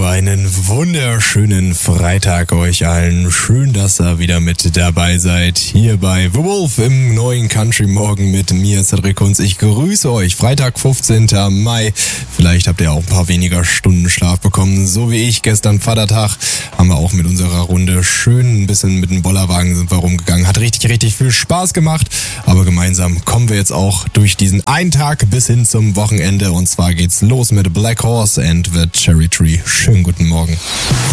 einen wunderschönen Freitag euch allen. Schön, dass ihr wieder mit dabei seid. Hier bei The Wolf im neuen Country Morgen mit mir, Cedric Kunz. Ich grüße euch. Freitag, 15. Mai. Vielleicht habt ihr auch ein paar weniger Stunden Schlaf bekommen. So wie ich. Gestern Vatertag haben wir auch mit unserer Runde schön ein bisschen mit dem Bollerwagen sind wir rumgegangen. Hat richtig viel Spaß gemacht. Aber gemeinsam kommen wir jetzt auch durch diesen einen Tag bis hin zum Wochenende. Und zwar geht's los mit Black Horse and the Cherry Tree. Schönen guten Morgen.